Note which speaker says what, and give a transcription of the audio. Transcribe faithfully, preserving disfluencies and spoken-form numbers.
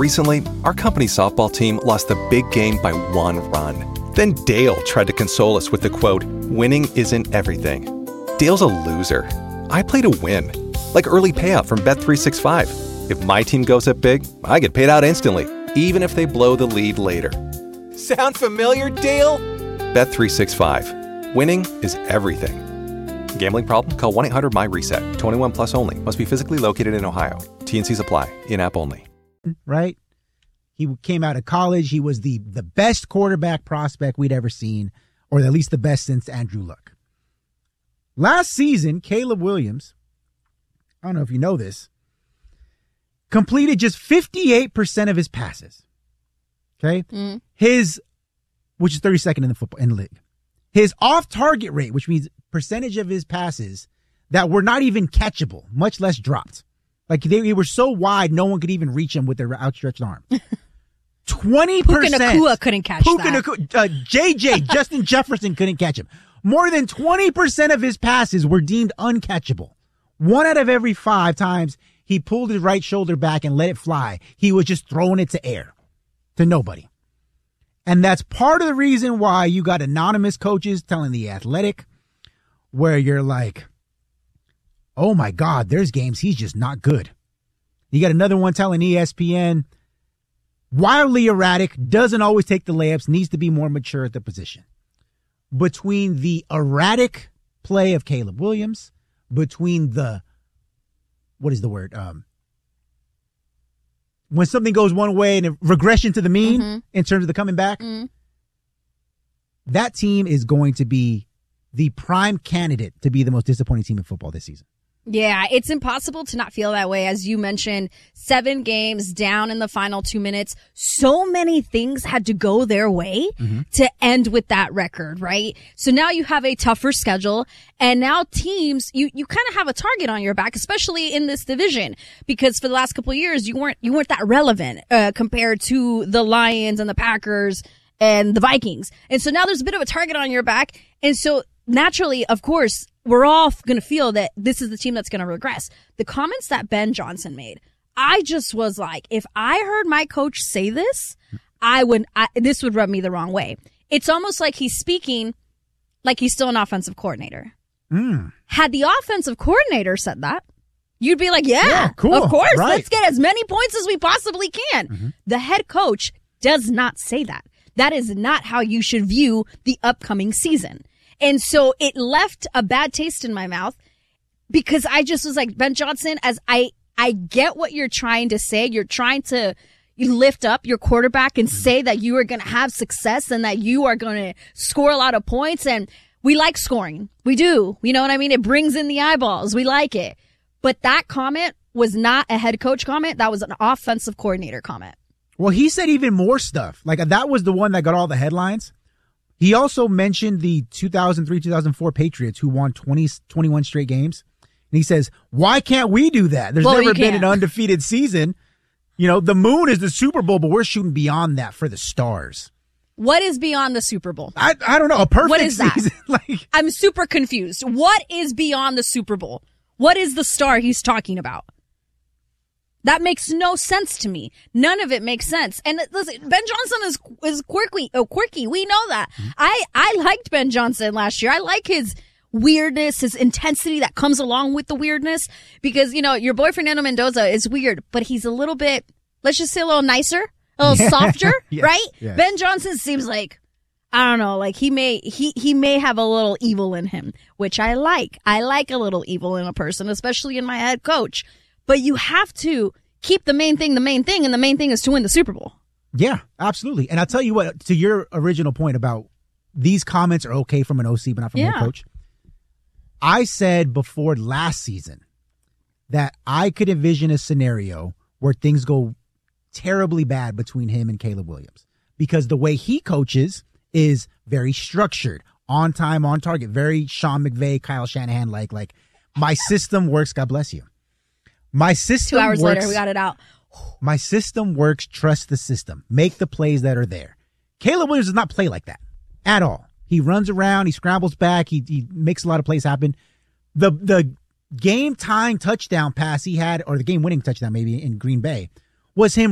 Speaker 1: Recently, our company softball team lost the big game by one run. Then Dale tried to console us with the quote, "Winning isn't everything." Dale's a loser. I play to win. Like early payout from Bet three sixty-five. If my team goes up big, I get paid out instantly, even if they blow the lead later. Sound familiar, Dale? Bet three sixty-five. Winning is everything. Gambling problem? Call one eight hundred M Y reset. twenty-one plus only. Must be physically located in Ohio. T N Cs apply. In-app only.
Speaker 2: Right? He came out of college. He was the, the best quarterback prospect we'd ever seen, or at least the best since Andrew Luck. Last season, Caleb Williams, I don't know if you know this, completed just fifty-eight percent of his passes. Okay? Mm. His, which is thirty-second in the football in the league. His off-target rate, which means percentage of his passes that were not even catchable, much less dropped. Like they, they were so wide, no one could even reach him with their outstretched arm. twenty percent.
Speaker 3: Puka Nacua couldn't catch
Speaker 2: Puka
Speaker 3: that.
Speaker 2: Nacua, uh, J J, Justin Jefferson couldn't catch him. More than twenty percent of his passes were deemed uncatchable. One out of every five times he pulled his right shoulder back and let it fly, he was just throwing it to air, to nobody. And that's part of the reason why you got anonymous coaches telling The Athletic, where you're like, oh my God, there's games he's just not good. You got another one telling E S P N, wildly erratic, doesn't always take the layups, needs to be more mature at the position. Between the erratic play of Caleb Williams, between the, what is the word? Um, when something goes one way and a regression to the mean mm-hmm. in terms of the coming back, mm-hmm. that team is going to be the prime candidate to be the most disappointing team in football this season.
Speaker 3: Yeah, it's impossible to not feel that way. As you mentioned, seven games down in the final two minutes. So many things had to go their way mm-hmm. to end with that record, right? So now you have a tougher schedule, and now teams, you, you kind of have a target on your back, especially in this division, because for the last couple of years, you weren't, you weren't that relevant, uh, compared to the Lions and the Packers and the Vikings. And so now there's a bit of a target on your back. And so naturally, of course, we're all going to feel that this is the team that's going to regress. The comments that Ben Johnson made, I just was like, if I heard my coach say this, I would, I, this would rub me the wrong way. It's almost like he's speaking like he's still an offensive coordinator.
Speaker 2: Mm.
Speaker 3: Had the offensive coordinator said that, you'd be like, yeah,
Speaker 2: yeah cool.
Speaker 3: of course,
Speaker 2: right.
Speaker 3: Let's get as many points as we possibly can. Mm-hmm. The head coach does not say that. That is not how you should view the upcoming season. And so it left a bad taste in my mouth because I just was like, Ben Johnson, as I, I get what you're trying to say. You're trying to lift up your quarterback and say that you are going to have success and that you are going to score a lot of points. And we like scoring. We do. You know what I mean? It brings in the eyeballs. We like it. But that comment was not a head coach comment. That was an offensive coordinator comment.
Speaker 2: Well, he said even more stuff. Like that was the one that got all the headlines. He also mentioned the two thousand three two thousand four Patriots who won twenty, twenty-one straight games. And he says, why can't we do that? There's
Speaker 3: well,
Speaker 2: never been an undefeated season. You know, the moon is the Super Bowl, but we're shooting beyond that for the stars.
Speaker 3: What is beyond the Super Bowl?
Speaker 2: I I don't know. A perfect
Speaker 3: what is
Speaker 2: season.
Speaker 3: That?
Speaker 2: like,
Speaker 3: I'm super confused. What is beyond the Super Bowl? What is the star he's talking about? That makes no sense to me. None of it makes sense. And listen, Ben Johnson is is quirky. Oh, quirky. We know that. Mm-hmm. I I liked Ben Johnson last year. I like his weirdness, his intensity that comes along with the weirdness. Because, you know, your boy Fernando Mendoza is weird, but he's a little bit, let's just say a little nicer, a little softer,
Speaker 2: yes,
Speaker 3: right?
Speaker 2: Yes.
Speaker 3: Ben Johnson seems like, I don't know, like he may, he, he may have a little evil in him, which I like. I like a little evil in a person, especially in my head coach. But you have to keep the main thing the main thing, and the main thing is to win the Super Bowl.
Speaker 2: Yeah, absolutely. And I'll tell you what, to your original point about these comments are okay from an O C, but not from
Speaker 3: yeah.
Speaker 2: a coach. I said before last season that I could envision a scenario where things go terribly bad between him and Caleb Williams. Because the way he coaches is very structured, on time, on target, very Sean McVay, Kyle Shanahan-like. Like, my system works, God bless you. My system
Speaker 3: Two hours
Speaker 2: works,
Speaker 3: later, we got it out.
Speaker 2: My system works. Trust the system. Make the plays that are there. Caleb Williams does not play like that at all. He runs around. He scrambles back. He he makes a lot of plays happen. The the game tying touchdown pass he had, or the game winning touchdown maybe in Green Bay, was him